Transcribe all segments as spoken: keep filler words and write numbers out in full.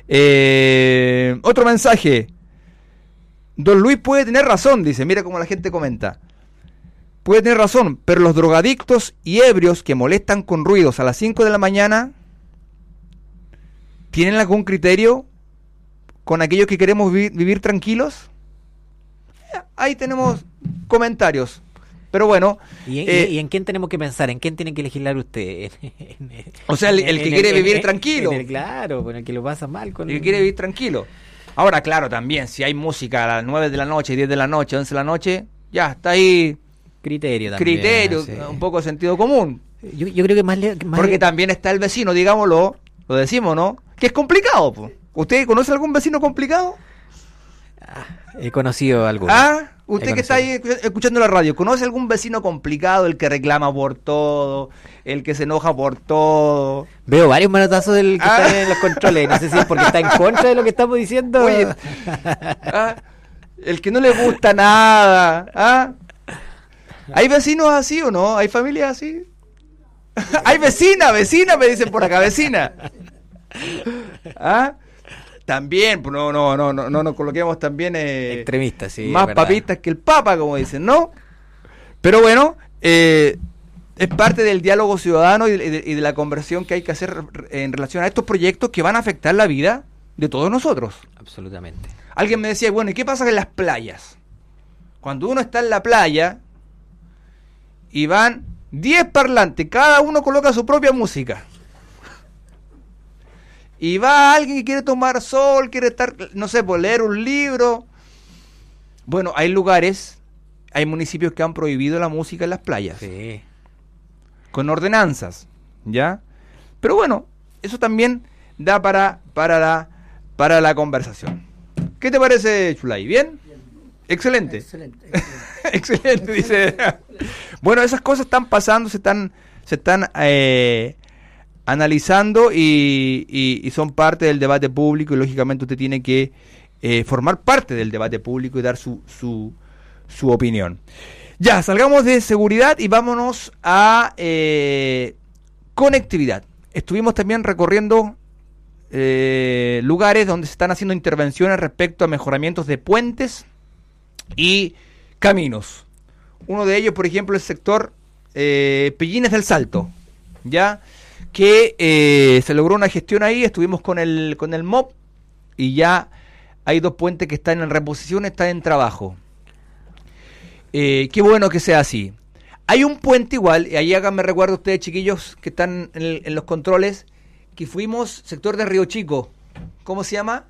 Eh, otro mensaje. Don Luis puede tener razón, dice. Mira cómo la gente comenta. Puede tener razón, pero los drogadictos y ebrios que molestan con ruidos a las cinco de la mañana, ¿tienen algún criterio con aquellos que queremos vi- vivir tranquilos? Ahí tenemos comentarios. Pero bueno. ¿Y, eh, y, ¿Y en quién tenemos que pensar? ¿En quién tienen que legislar usted? O sea, el, el que quiere vivir en, tranquilo. En el, claro, con el que lo pasa mal. Con El que quiere vivir tranquilo. Ahora, claro, también, si hay música a las nueve de la noche, diez de la noche, once de la noche, ya está ahí. Criterio también. Criterio, sí. Un poco de sentido común. Yo, yo creo que más... Le, más Porque le... también está el vecino, digámoslo, lo decimos, ¿no? Que es complicado, po. ¿Usted conoce algún vecino complicado? Ah, he conocido algunos. Ah, usted que está ahí escuchando la radio, ¿conoce algún vecino complicado, el que reclama por todo, el que se enoja por todo? Veo varios manotazos del que ah. está en los controles, no sé si es porque está en contra de lo que estamos diciendo. Oye, ah, el que no le gusta nada, ¿ah? ¿Hay vecinos así o no? ¿Hay familias así? Hay vecina, vecina, me dicen por acá, vecina. ¿Ah? También, no, no, no, no, no nos coloquemos también eh, extremistas, sí. Más papistas que el Papa, como dicen, ¿no? Pero bueno, eh, es parte del diálogo ciudadano y de, y de la conversión que hay que hacer en relación a estos proyectos que van a afectar la vida de todos nosotros. Absolutamente. Alguien me decía, bueno, ¿y qué pasa en las playas? Cuando uno está en la playa y van diez parlantes, cada uno coloca su propia música. Y va alguien que quiere tomar sol, quiere estar, no sé, por leer un libro. Bueno, hay lugares, hay municipios que han prohibido la música en las playas. Sí. Con ordenanzas, ¿ya? Pero bueno, eso también da para, para, la, para la conversación. ¿Qué te parece, Chulay? ¿Bien? Bien. Excelente. Excelente. Excelente, excelente dice. Bueno, esas cosas están pasando, se están, se están eh, analizando y, y, y son parte del debate público y lógicamente usted tiene que eh, formar parte del debate público y dar su, su, su opinión. Ya, salgamos de seguridad y vámonos a eh, conectividad. Estuvimos también recorriendo eh, lugares donde se están haciendo intervenciones respecto a mejoramientos de puentes y caminos. Uno de ellos, por ejemplo, el sector eh, Pellines del Salto, ya que eh, se logró una gestión ahí. Estuvimos con el con el M O P y ya hay dos puentes que están en reposición, están en trabajo. Eh, qué bueno que sea así. Hay un puente igual, y ahí háganme recuerdo ustedes, chiquillos, que están en, el, en los controles, que fuimos sector de Río Chico. ¿Cómo se llama?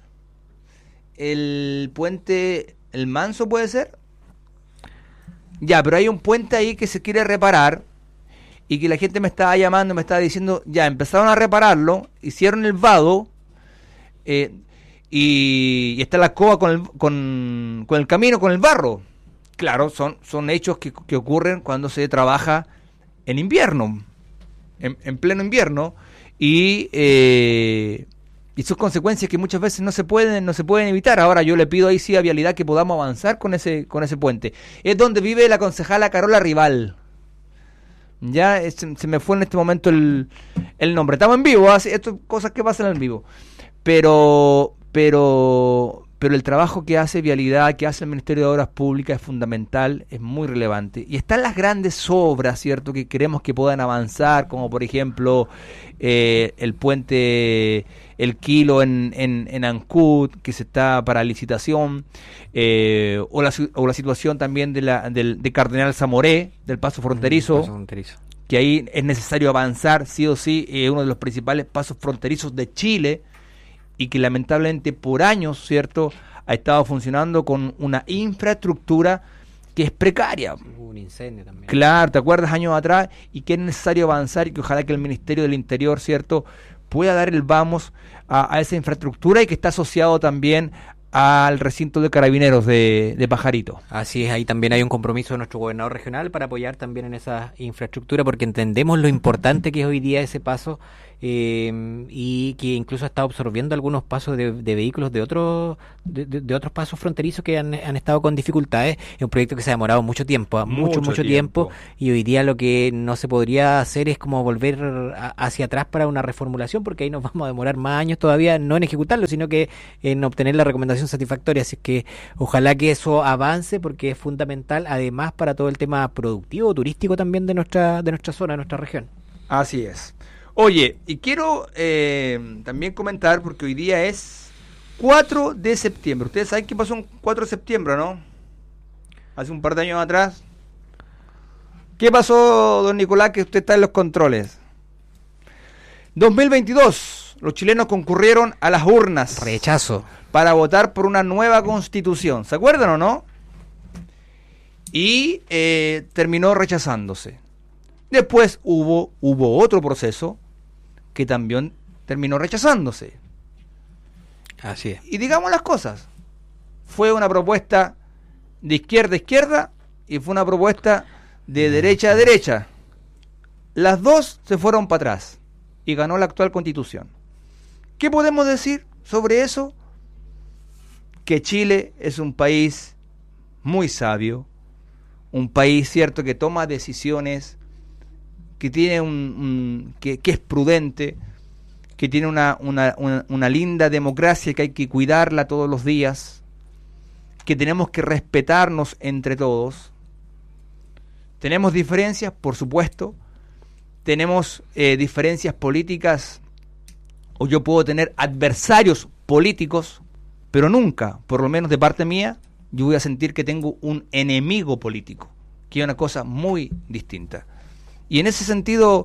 El puente El Manso, ¿puede ser? Ya, pero hay un puente ahí que se quiere reparar y que la gente me estaba llamando, me estaba diciendo, ya, empezaron a repararlo, hicieron el vado eh, y, y está la escoba con el, con, con el camino, con el barro. Claro, son, son hechos que, que ocurren cuando se trabaja en invierno, en, en pleno invierno, y, eh, y son consecuencias que muchas veces no se pueden, no se pueden evitar. Ahora yo le pido ahí sí a Vialidad que podamos avanzar con ese, con ese puente. Es donde vive la concejala Carola Rival. Ya es, se me fue en este momento el, el nombre. Estamos en vivo, así, esto cosas que pasan en vivo. Pero, pero, pero el trabajo que hace Vialidad, que hace el Ministerio de Obras Públicas es fundamental, es muy relevante. Y están las grandes obras, ¿cierto?, que queremos que puedan avanzar, como por ejemplo eh, el puente El Kilo en, en, en Ancud, que se está para licitación, eh, o, la, o la situación también de, la, del, de Cardenal Zamoré, del paso fronterizo, el paso fronterizo, que ahí es necesario avanzar, sí o sí, es eh, uno de los principales pasos fronterizos de Chile, y que lamentablemente por años, ¿cierto?, ha estado funcionando con una infraestructura que es precaria. Hubo un incendio también. Claro, ¿te acuerdas años atrás? Y que es necesario avanzar y que ojalá que el Ministerio del Interior, ¿cierto?, pueda dar el vamos a, a esa infraestructura y que está asociado también al recinto de carabineros de, de Pajarito. Así es, ahí también hay un compromiso de nuestro gobernador regional para apoyar también en esa infraestructura, porque entendemos lo importante que es hoy día ese paso eh, y que incluso ha estado absorbiendo algunos pasos de, de vehículos de otros de, de, de otros pasos fronterizos que han, han estado con dificultades. Es un proyecto que se ha demorado mucho tiempo, mucho, mucho, mucho tiempo. tiempo, y hoy día lo que no se podría hacer es como volver a, hacia atrás para una reformulación, porque ahí nos vamos a demorar más años todavía, no en ejecutarlo, sino que en obtener la recomendación satisfactoria. Así que ojalá que eso avance, porque es fundamental, además, para todo el tema productivo, turístico también de nuestra, de nuestra zona, de nuestra región. Así es. Oye, y quiero eh, también comentar, porque hoy día es cuatro de septiembre. Ustedes saben qué pasó un cuatro de septiembre, ¿no? Hace un par de años atrás. ¿Qué pasó, don Nicolás, que usted está en los controles? dos mil veintidós, los chilenos concurrieron a las urnas. Rechazo. Para votar por una nueva constitución. ¿Se acuerdan o no? Y eh, terminó rechazándose. Después hubo, hubo otro proceso que también terminó rechazándose. Así es. Y digamos las cosas. Fue una propuesta de izquierda a izquierda y fue una propuesta de derecha a derecha. Las dos se fueron para atrás y ganó la actual constitución. ¿Qué podemos decir sobre eso? Que Chile es un país muy sabio, un país, cierto, que toma decisiones, que tiene un, un que, que es prudente, que tiene una, una, una, una linda democracia que hay que cuidarla todos los días, que tenemos que respetarnos entre todos. Tenemos diferencias, por supuesto, tenemos eh, diferencias políticas, o yo puedo tener adversarios políticos, pero nunca, por lo menos de parte mía, yo voy a sentir que tengo un enemigo político, que es una cosa muy distinta. Y en ese sentido,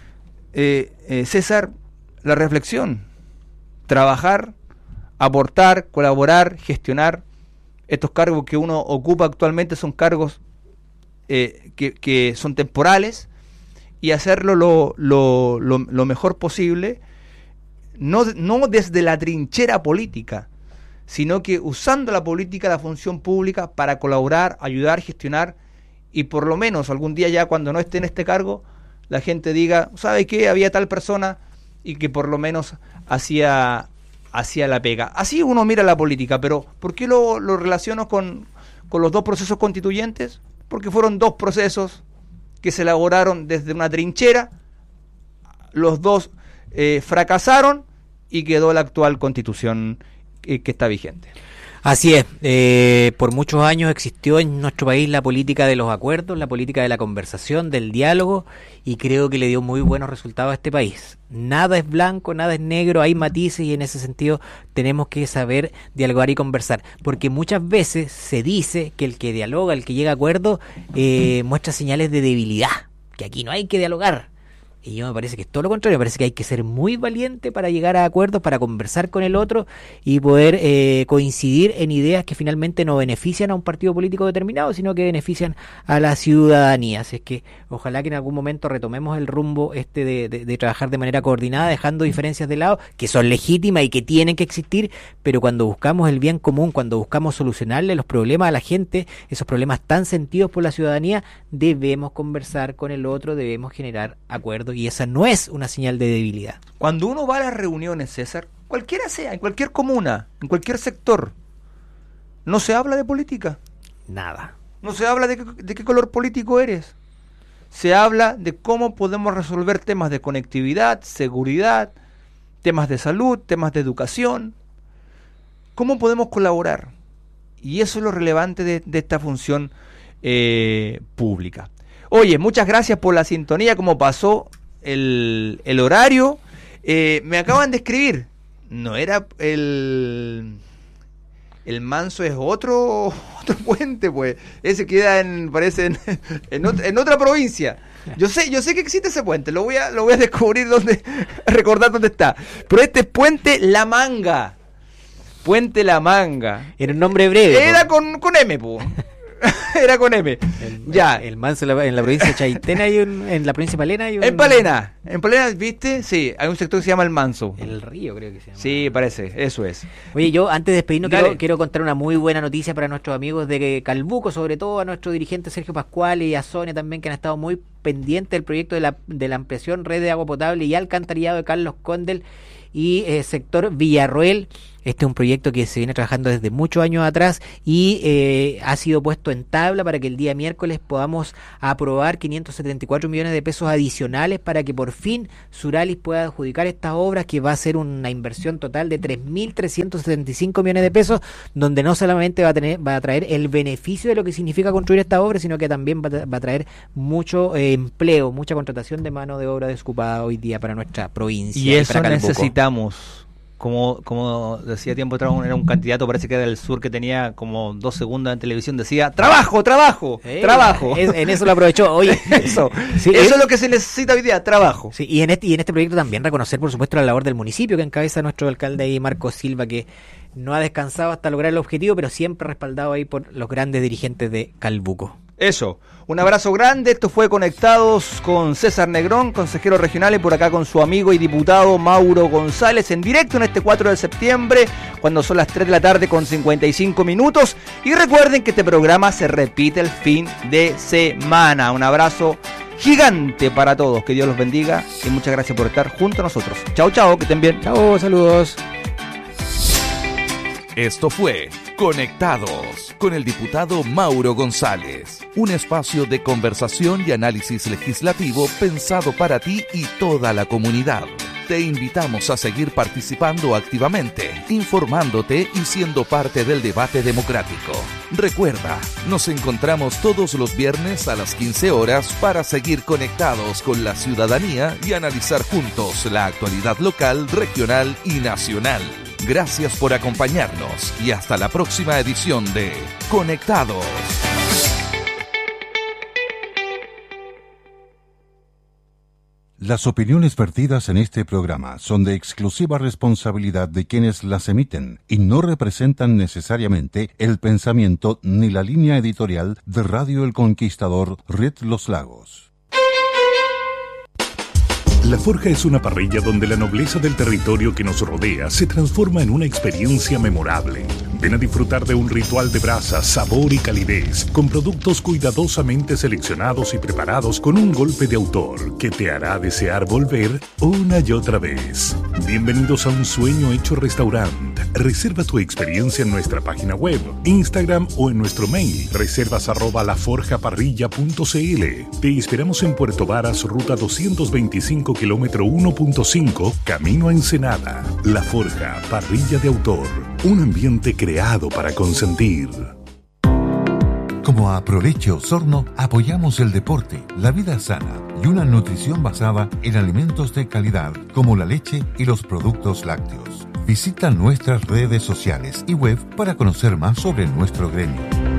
eh, eh, César, la reflexión, trabajar, aportar, colaborar, gestionar, estos cargos que uno ocupa actualmente son cargos eh, que, que son temporales, y hacerlo lo, lo, lo, lo mejor posible, no, no desde la trinchera política, sino que usando la política, la función pública, para colaborar, ayudar, gestionar, y por lo menos algún día ya cuando no esté en este cargo, la gente diga, ¿sabe qué? Había tal persona, y que por lo menos hacía, hacía la pega. Así uno mira la política, pero ¿por qué lo, lo relaciono con, con los dos procesos constituyentes? Porque fueron dos procesos que se elaboraron desde una trinchera, los dos eh, fracasaron, y quedó la actual constitución que está vigente. Así es, eh, por muchos años existió en nuestro país la política de los acuerdos, la política de la conversación, del diálogo, y creo que le dio muy buenos resultados a este país. Nada es blanco, nada es negro, hay matices, y en ese sentido tenemos que saber dialogar y conversar, porque muchas veces se dice que el que dialoga, el que llega a acuerdo, eh, muestra señales de debilidad, que aquí no hay que dialogar. Y yo me parece que es todo lo contrario, me parece que hay que ser muy valiente para llegar a acuerdos, para conversar con el otro y poder eh, coincidir en ideas que finalmente no benefician a un partido político determinado, sino que benefician a la ciudadanía. Así es que ojalá que en algún momento retomemos el rumbo este de, de, de trabajar de manera coordinada, dejando diferencias de lado, que son legítimas y que tienen que existir, pero cuando buscamos el bien común, cuando buscamos solucionarle los problemas a la gente, esos problemas tan sentidos por la ciudadanía, debemos conversar con el otro, debemos generar acuerdos. Y esa no es una señal de debilidad. Cuando uno va a las reuniones, César, cualquiera sea, en cualquier comuna, en cualquier sector, no se habla de política. Nada. No se habla de, de qué color político eres. Se habla de cómo podemos resolver temas de conectividad, seguridad, temas de salud, temas de educación. ¿Cómo podemos colaborar? Y eso es lo relevante de, de esta función eh, pública. Oye, muchas gracias por la sintonía, como pasó el, el horario. Eh, me acaban de escribir, no era el el Manso, es otro otro puente, pues ese queda en, parece en, en, otra, en otra provincia. Yo sé, yo sé que existe ese puente, lo voy a lo voy a descubrir dónde, recordar dónde está. Pero este es Puente La Manga. Puente La Manga. Era un nombre breve. Era con, con M, pues. Era con M. El, ya. El, el manso en la, en la provincia de Chaitén hay un, en la provincia de Palena hay un... En Palena, en Palena, ¿viste? Sí, hay un sector que se llama El Manso. El Río creo que se llama. Sí, parece, eso es. Oye, yo antes de despedirnos Dale. quiero, quiero contar una muy buena noticia para nuestros amigos de Calbuco, sobre todo a nuestro dirigente Sergio Pascual y a Sonia también, que han estado muy pendientes del proyecto de la, de la ampliación red de agua potable y alcantarillado de Carlos Condel y eh, sector Villarroel. Este es un proyecto que se viene trabajando desde muchos años atrás y eh, ha sido puesto en tabla para que el día miércoles podamos aprobar quinientos setenta y cuatro millones de pesos adicionales para que por fin Suralis pueda adjudicar estas obras, que va a ser una inversión total de tres mil trescientos setenta y cinco millones de pesos, donde no solamente va a tener va a traer el beneficio de lo que significa construir esta obra, sino que también va a, va a traer mucho eh, empleo, mucha contratación de mano de obra desocupada hoy día para nuestra provincia. Y eso para Calbuco. necesitamos. Como, como decía tiempo atrás, era un candidato, parece que era del sur, que tenía como dos segundos en televisión, decía ¡trabajo, trabajo, Eh, trabajo! Es, en eso lo aprovechó. Oye, eso, sí, eso es, es lo que se necesita hoy día, trabajo. Sí, y en este y en este proyecto también reconocer, por supuesto, la labor del municipio que encabeza nuestro alcalde ahí, Marco Silva, que no ha descansado hasta lograr el objetivo, pero siempre respaldado ahí por los grandes dirigentes de Calbuco. Eso, un abrazo grande. Esto fue Conectados con César Negrón, consejero regional, y por acá con su amigo y diputado Mauro González, en directo en este cuatro de septiembre, cuando son las tres de la tarde con cincuenta y cinco minutos. Y recuerden que este programa se repite el fin de semana. Un abrazo gigante para todos, que Dios los bendiga y muchas gracias por estar junto a nosotros. Chao, chao, que estén bien. Chao, saludos. Esto fue Conectados con el diputado Mauro González, un espacio de conversación y análisis legislativo pensado para ti y toda la comunidad. Te invitamos a seguir participando activamente, informándote y siendo parte del debate democrático. Recuerda, nos encontramos todos los viernes a las quince horas para seguir conectados con la ciudadanía y analizar juntos la actualidad local, regional y nacional. Gracias por acompañarnos y hasta la próxima edición de Conectados. Las opiniones vertidas en este programa son de exclusiva responsabilidad de quienes las emiten y no representan necesariamente el pensamiento ni la línea editorial de Radio El Conquistador, Red Los Lagos. La Forja es una parrilla donde la nobleza del territorio que nos rodea se transforma en una experiencia memorable. Ven a disfrutar de un ritual de brasa, sabor y calidez, con productos cuidadosamente seleccionados y preparados con un golpe de autor que te hará desear volver una y otra vez. Bienvenidos a un sueño hecho restaurante. Reserva tu experiencia en nuestra página web, Instagram o en nuestro mail, reservas arroba laforjaparrilla punto cl. Te esperamos en Puerto Varas, ruta doscientos veinticinco, kilómetro uno punto cinco, camino a Ensenada. La Forja, parrilla de autor. Un ambiente creado para consentir. Como a Proleche Osorno, apoyamos el deporte, la vida sana y una nutrición basada en alimentos de calidad como la leche y los productos lácteos. Visita nuestras redes sociales y web para conocer más sobre nuestro gremio.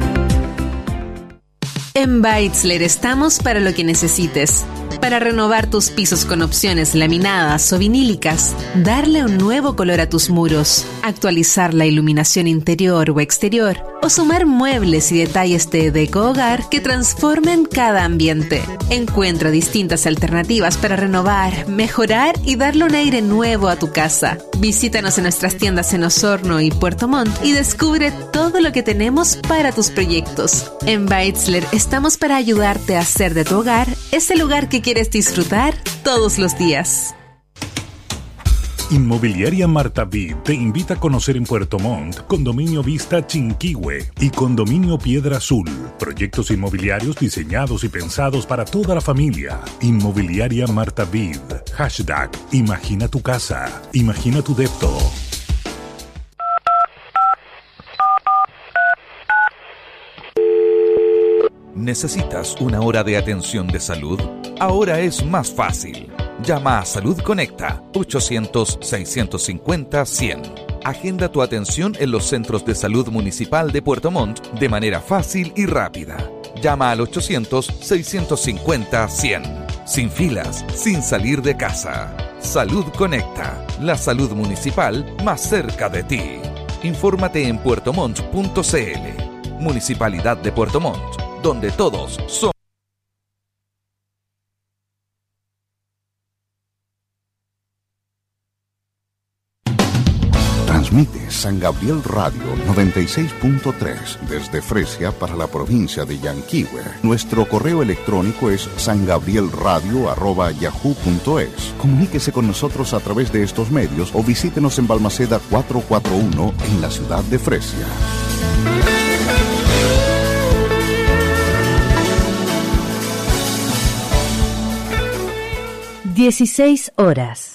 En Beitzler estamos para lo que necesites. Para renovar tus pisos con opciones laminadas o vinílicas, darle un nuevo color a tus muros, actualizar la iluminación interior o exterior, o sumar muebles y detalles de deco hogar que transformen cada ambiente. Encuentra distintas alternativas para renovar, mejorar y darle un aire nuevo a tu casa. Visítanos en nuestras tiendas en Osorno y Puerto Montt y descubre todo lo que tenemos para tus proyectos. En Beitzler estamos para ayudarte a hacer de tu hogar ese lugar que quieres disfrutar todos los días. Inmobiliaria Marta Vid te invita a conocer en Puerto Montt Condominio Vista Chinquihue y Condominio Piedra Azul. Proyectos inmobiliarios diseñados y pensados para toda la familia. Inmobiliaria Marta Vid. Hashtag Imagina tu casa. Imagina tu depto. ¿Necesitas una hora de atención de salud? Ahora es más fácil. Llama a Salud Conecta ochocientos, seiscientos cincuenta, cien. Agenda tu atención en los centros de salud municipal de Puerto Montt de manera fácil y rápida. Llama al ochocientos, seiscientos cincuenta, cien. Sin filas, sin salir de casa. Salud Conecta, la salud municipal más cerca de ti. Infórmate en puertomont punto cl. Municipalidad de Puerto Montt, donde todos somos. Transmite San Gabriel Radio noventa y seis punto tres desde Fresia para la provincia de Yanquihue. Nuestro correo electrónico es sangabrielradio arroba yahoo punto es. Comuníquese con nosotros a través de estos medios o visítenos en Balmaceda cuatrocientos cuarenta y uno en la ciudad de Fresia. dieciséis horas.